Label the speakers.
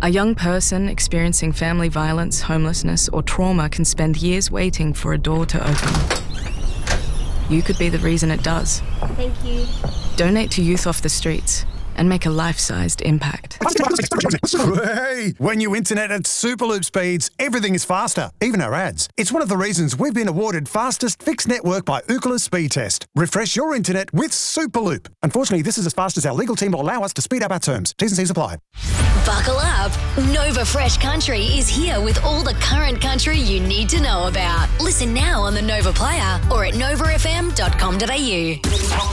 Speaker 1: A young person experiencing family violence, homelessness, or trauma can spend years waiting for a door to open. You could be the reason it does.
Speaker 2: Thank you.
Speaker 1: Donate to Youth Off the Streets and make a life-sized impact.
Speaker 3: Hey, when you internet at Superloop speeds, everything is faster, even our ads. It's one of the reasons we've been awarded fastest fixed network by Ookla Speed Test. Refresh your internet with Superloop. Unfortunately, this is as fast as our legal team will allow us to speed up our terms. T's and C's apply.
Speaker 4: Buckle up. Nova Fresh Country is here with all the current country you need to know about. Listen now on the Nova Player or at novafm.com.au.